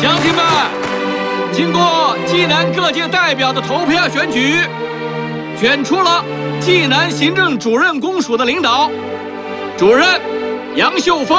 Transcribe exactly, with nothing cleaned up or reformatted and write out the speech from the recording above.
乡亲们，经过济南各界代表的投票选举，选出了济南行政主任公署的领导，主任杨秀峰。